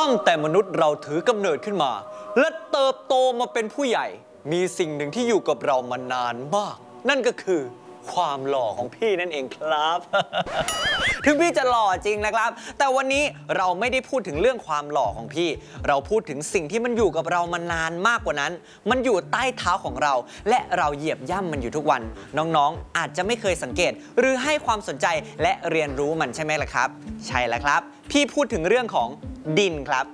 ตั้งแต่มนุษย์เราถือกำเนิดขึ้นมาและเติบโตมาเป็นผู้ใหญ่มีสิ่งหนึ่งที่อยู่กับเรามานานมากนั่นก็คือความหล่อของพี่นั่นเองครับ ถึงพี่จะหล่อจริงนะครับแต่วันนี้เราไม่ได้พูดถึงเรื่องความหล่อของพี่เราพูดถึงสิ่งที่มันอยู่กับเรามานานมากกว่านั้นมันอยู่ใต้เท้าของเราและเราเหยียบย่ำมันอยู่ทุกวันน้องๆอาจจะไม่เคยสังเกตหรือให้ความสนใจและเรียนรู้มันใช่ไหมล่ะครับใช่แล้วครับพี่พูดถึงเรื่องของดินครับ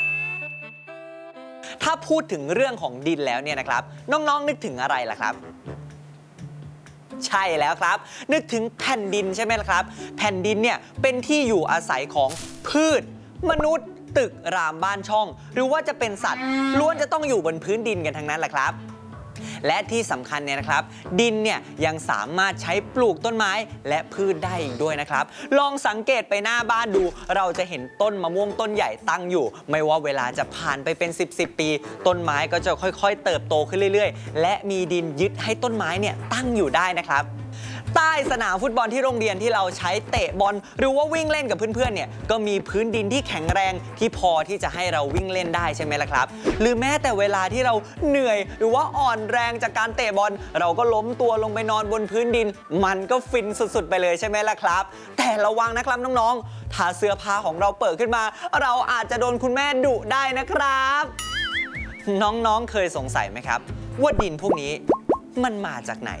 ถ้าพูดถึงเรื่องของดินแล้วเนี่ยนะครับน้องๆนึกถึงอะไรล่ะครับใช่แล้วครับนึกถึงแผ่นดินใช่ไหมล่ะครับแผ่นดินเนี่ยเป็นที่อยู่อาศัยของพืชมนุษย์ตึกรามบ้านช่องหรือว่าจะเป็นสัตว์ล้วนจะต้องอยู่บนพื้นดินกันทั้งนั้นแหละครับและที่สำคัญเนี่ยนะครับดินเนี่ยยังสามารถใช้ปลูกต้นไม้และพืชได้อีกด้วยนะครับลองสังเกตไปหน้าบ้านดูเราจะเห็นต้นมะม่วงต้นใหญ่ตั้งอยู่ไม่ว่าเวลาจะผ่านไปเป็น10 ปีต้นไม้ก็จะค่อยๆเติบโตขึ้นเรื่อยๆและมีดินยึดให้ต้นไม้เนี่ยตั้งอยู่ได้นะครับใต้สนามฟุตบอลที่โรงเรียนที่เราใช้เตะบอลหรือว่าวิ่งเล่นกับเพื่อนๆเนี่ยก็มีพื้นดินที่แข็งแรงที่พอที่จะให้เราวิ่งเล่นได้ใช่ไหมล่ะครับหรือแม้แต่เวลาที่เราเหนื่อยหรือว่าอ่อนแรงจากการเตะบอลเราก็ล้มตัวลงไปนอนบนพื้นดินมันก็ฟินสุดๆไปเลยใช่ไหมล่ะครับแต่ระวังนะครับน้องๆถ้าเสื้อผ้าของเราเปิดขึ้นมาเราอาจจะโดนคุณแม่ดุได้นะครับน้องๆเคยสงสัยไหมครับว่าดินพวกนี้มันมาจากไหน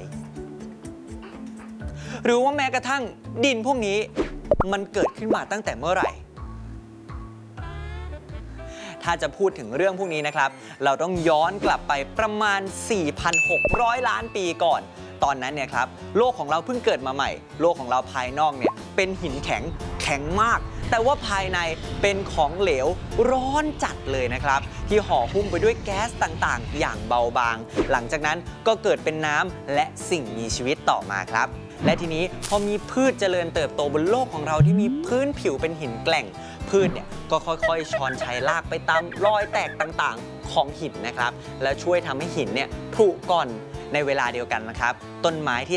หรือว่าแม้กระทั่งดินพวกนี้มันเกิดขึ้นมาตั้งแต่เมื่อไหร่ถ้าจะพูดถึงเรื่องพวกนี้นะครับเราต้องย้อนกลับไปประมาณ 4,600 ล้านปีก่อนตอนนั้นเนี่ยครับโลกของเราเพิ่งเกิดมาใหม่โลกของเราภายนอกเนี่ยเป็นหินแข็งมากแต่ว่าภายในเป็นของเหลวร้อนจัดเลยนะครับที่ห่อหุ้มไปด้วยแก๊สต่างๆอย่างเบาบางหลังจากนั้นก็เกิดเป็นน้ำและสิ่งมีชีวิตต่อมาครับและทีนี้พอมีพืชเจริญเติบโตบนโลกของเราที่มีพื้นผิวเป็นหินแกร่งพืชเนี่ยก็ค่อยๆช้อนชัยลากไปตามรอยแตกต่างๆของหินนะครับและช่วยทำให้หินเนี่ยผุก่อนในเวลาเดียวกันนะครับต้นไม้ที่